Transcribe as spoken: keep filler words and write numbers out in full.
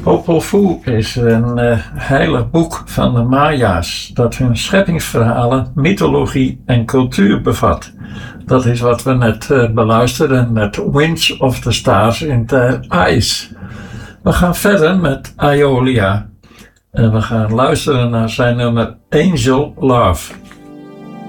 Popol Vuh is een uh, heilig boek van de Maya's dat hun scheppingsverhalen, mythologie en cultuur bevat. Dat is wat we net uh, beluisteren met Winds of the Stars in the Eyes. We gaan verder met Aiolia en we gaan luisteren naar zijn nummer Angel Love.